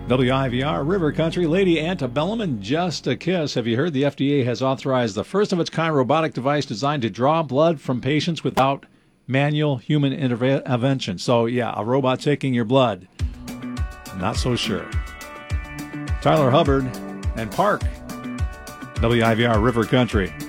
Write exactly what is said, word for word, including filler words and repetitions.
W I V R, River Country, Lady Antebellum, and Just a Kiss. Have you heard the F D A has authorized the first of its kind robotic device designed to draw blood from patients without manual human intervention? So, yeah, a robot taking your blood. Not so sure. Tyler Hubbard and Park, W I V R, River Country.